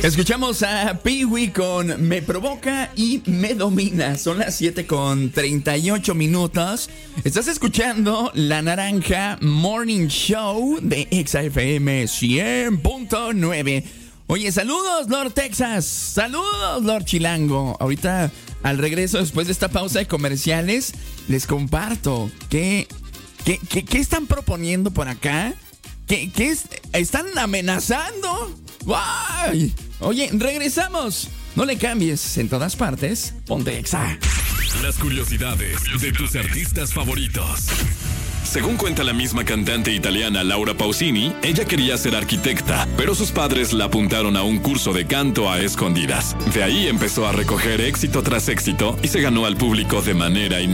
Escuchamos a Pee-wee con Me Provoca y Me Domina. Son las 7:38. Estás escuchando La Naranja Morning Show de XFM 100.9. Oye, saludos, Lord Texas. Saludos, Lord Chilango. Ahorita, al regreso, después de esta pausa de comerciales, les comparto ¿Qué están proponiendo por acá? ¿Están amenazando? ¡Guay! Oye, regresamos. No le cambies, en todas partes, ponte Exa. Las curiosidades de tus artistas favoritos. Según cuenta la misma cantante italiana Laura Pausini, ella quería ser arquitecta, pero sus padres la apuntaron a un curso de canto a escondidas. De ahí empezó a recoger éxito tras éxito y se ganó al público de manera inmediata.